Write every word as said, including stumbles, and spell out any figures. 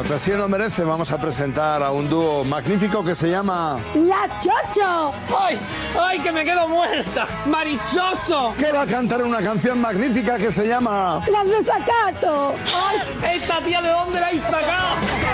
ocasión lo merece. Vamos a presentar a un dúo magnífico que se llama... ¡La Chocho! ¡Ay! ¡Ay, que me quedo muerta! ¡Marichocho! Que va a cantar una canción magnífica que se llama... ¡Las desacato! ¡Ay! ¿Esta tía de dónde la habéis sacado?